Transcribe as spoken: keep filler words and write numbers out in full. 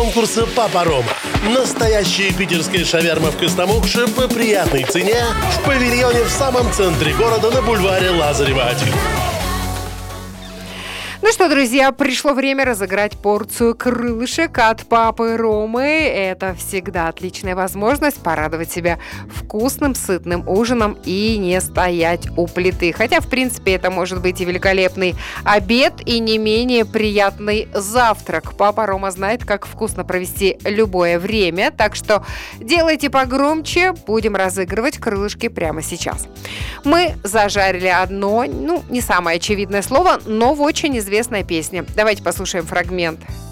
конкурса «Папа Рома». Настоящая питерская шаверма в Костомукше по приятной цене в павильоне в самом центре города на бульваре Лазарева один. Ну что, друзья, пришло время разыграть порцию крылышек от Папы Ромы. Это всегда отличная возможность порадовать себя вкусным, сытным ужином и не стоять у плиты. Хотя, в принципе, это может быть и великолепный обед, и не менее приятный завтрак. Папа Рома знает, как вкусно провести любое время, так что делайте погромче, будем разыгрывать крылышки прямо сейчас. Мы зажарили одно, ну, не самое очевидное слово, но в очень известной песне. Давайте послушаем фрагмент.